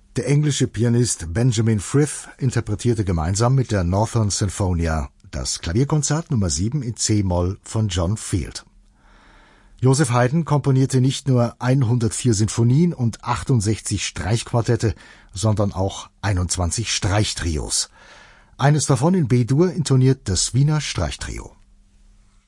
Der englische Pianist Benjamin Frith interpretierte gemeinsam mit der Northern Sinfonia das Klavierkonzert Nummer 7 in C-Moll von John Field. Joseph Haydn komponierte nicht nur 104 Sinfonien und 68 Streichquartette, sondern auch 21 Streichtrios. Eines davon in B-Dur intoniert das Wiener Streichtrio.